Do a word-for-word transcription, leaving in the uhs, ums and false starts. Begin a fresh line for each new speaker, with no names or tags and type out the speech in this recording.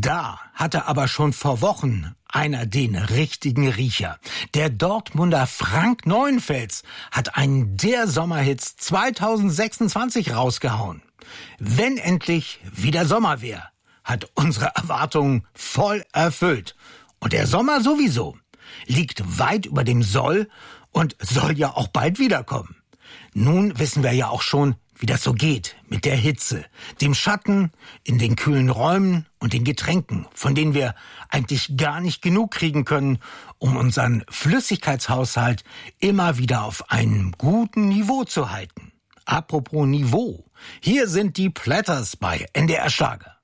Da hatte aber schon vor Wochen einer den richtigen Riecher. Der Dortmunder Frank Neuenfels hat einen der Sommerhits zwanzig sechsundzwanzig rausgehauen. Wenn endlich wieder Sommer wäre, hat unsere Erwartungen voll erfüllt. Und der Sommer sowieso liegt weit über dem Soll und soll ja auch bald wiederkommen. Nun wissen wir ja auch schon, wie das so geht mit der Hitze, dem Schatten, in den kühlen Räumen und den Getränken, von denen wir eigentlich gar nicht genug kriegen können, um unseren Flüssigkeitshaushalt immer wieder auf einem guten Niveau zu halten. Apropos Niveau, hier sind die Platters bei N D R Schlager.